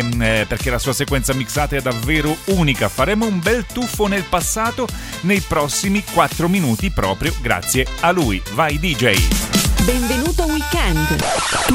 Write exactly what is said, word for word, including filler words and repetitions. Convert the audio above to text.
eh, perché la sua sequenza mixata è davvero unica. Faremo un bel tuffo nel passato nei prossimi quattro minuti proprio grazie a lui. Vai D J! Benvenuto Weekend.